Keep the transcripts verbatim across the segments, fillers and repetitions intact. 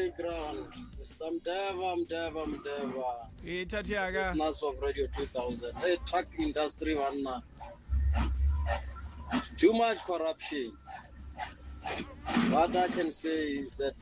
playground. Mister Mdeva, Mdeva, Mdeva. Itatiaga. Listeners of Radio two thousand. Hey, truck industry one. Too much corruption. What I can say is that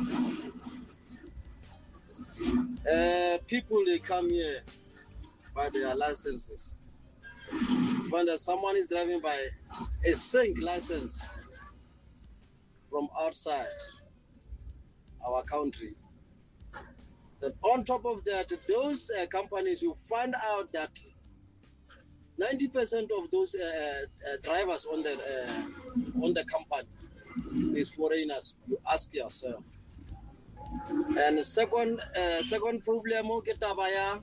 uh, uh, people, they come here by their licenses. When uh, someone is driving by a sync license from outside our country, then on top of that, those uh, companies, you find out that ninety percent of those uh, uh, drivers on the uh, on the company is foreigners. You ask yourself. And second, uh, second problem, get abaya,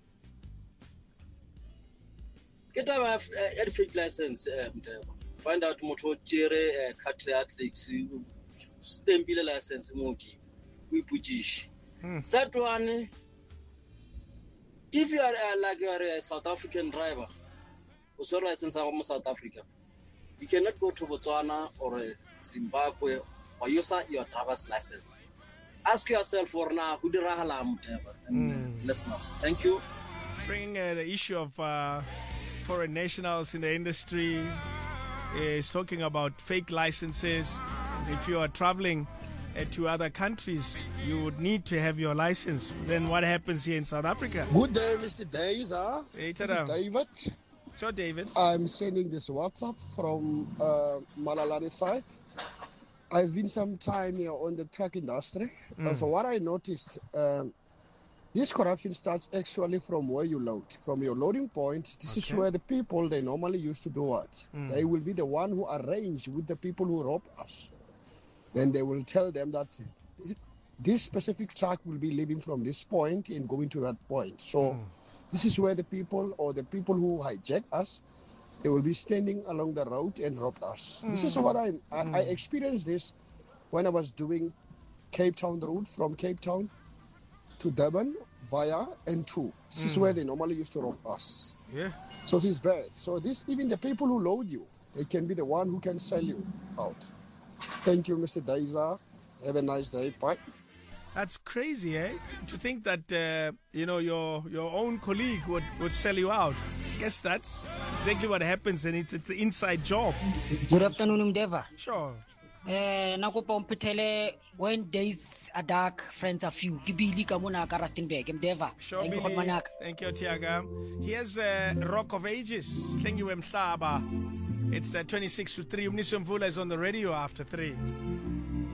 get a fake license. Um, find out motor jere country athletes, stempile license monkey, we pujish. That one, if you are uh, like you are a South African driver, who's a license from South Africa, you cannot go to Botswana or uh, Zimbabwe or use your driver's license. Ask yourself for now, who the rahalam and listeners. Thank you. Bringing uh, the issue of uh, foreign nationals in the industry is talking about fake licenses. If you are traveling uh, to other countries, you would need to have your license. Then what happens here in South Africa? Good day, Mister Deiza. Hey, this is David. Sure, David. I'm sending this WhatsApp from uh, Malalani side. I've been some time here on the truck industry. Mm. And for what I noticed, um, this corruption starts actually from where you load, from your loading point. This okay. is where the people, they normally used to do what? Mm. They will be the one who arrange with the people who rob us. Then they will tell them that this specific truck will be leaving from this point and going to that point. So mm. this is where the people or the people who hijack us, they will be standing along the road and rob us. Mm. This is what I, I, mm. I experienced this when I was doing Cape Town route from Cape Town to Durban via N two. This mm. is where they normally used to rob us. Yeah. So this is bad. So this, even the people who load you, they can be the one who can sell you out. Thank you, Mister Daiza. Have a nice day. Bye. That's crazy, eh? To think that, uh, you know, your your own colleague would, would sell you out. I guess that's exactly what happens, and it's, it's an inside job. Good afternoon, Mdeva. Sure. Eh, nakupa umpitele, when days are dark, friends are few. Gibili kamuna ka Rustenburg, Mdeva. Sure, thank Billy. you, Manak. Thank you, Tiaga. Here's uh, Rock of Ages. Thank you, Mhlaba. It's uh, twenty-six to three. Umniswa Mvula is on the radio after three.